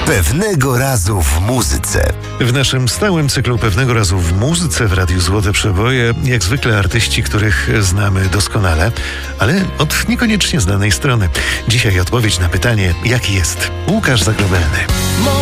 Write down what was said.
Pewnego razu w muzyce. W naszym stałym cyklu Pewnego razu w muzyce w Radiu Złote Przeboje jak zwykle artyści, których znamy doskonale, ale od niekoniecznie znanej strony. Dzisiaj odpowiedź na pytanie, jaki jest Łukasz Zagrobelny.